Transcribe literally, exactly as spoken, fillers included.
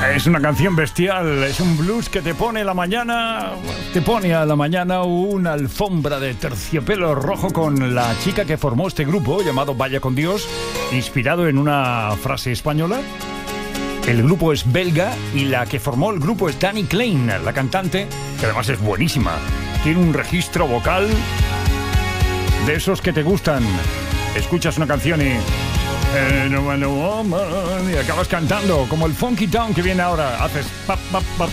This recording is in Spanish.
Es una canción bestial, es un blues que te pone la mañana, te pone a la mañana una alfombra de terciopelo rojo con la chica que formó este grupo llamado Vaya con Dios, inspirado en una frase española. El grupo es belga y la que formó el grupo es Dani Klein, la cantante, que además es buenísima. Tiene un registro vocal de esos que te gustan. Escuchas una canción y... y acabas cantando como el Funky Town que viene ahora. Haces pap, pap, pap,